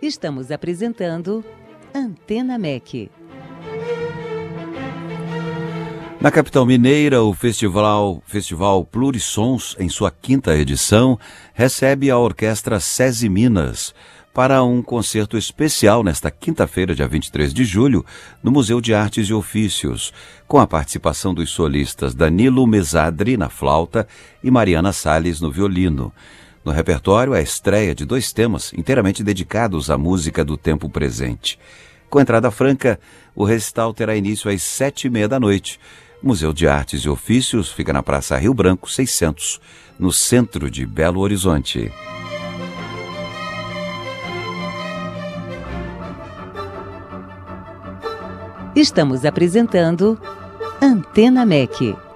Estamos apresentando Antena MEC. Na capital mineira, o Festival Plurisons, em sua 5ª edição, recebe a Orquestra SESI Minas para um concerto especial nesta quinta-feira, dia 23 de julho, no Museu de Artes e Ofícios, com a participação dos solistas Danilo Mesadri na flauta e Mariana Salles no violino. No repertório, a estreia de 2 temas inteiramente dedicados à música do tempo presente. Com entrada franca, o recital terá início às 7h30 da noite. O Museu de Artes e Ofícios fica na Praça Rio Branco 600, no centro de Belo Horizonte. Estamos apresentando Antena MEC.